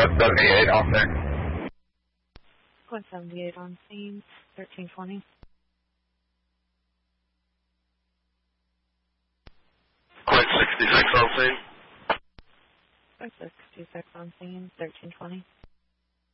78 on there. Code 78 on scene, 1320. Code 66 on scene. Code 66 on scene, 1320.